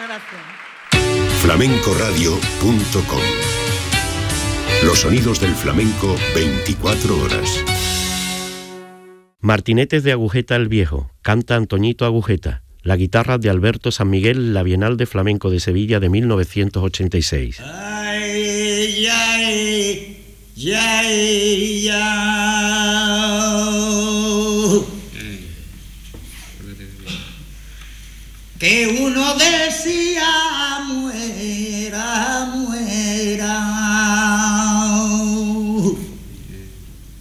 gracias. flamencoradio.com. Los sonidos del flamenco 24 horas. Martinetes de Agujeta el Viejo, canta Antoñito Agujeta. La guitarra de Alberto San Miguel, la Bienal de Flamenco de Sevilla de 1986. Ay, ay, ay, ay. Que uno decía muera,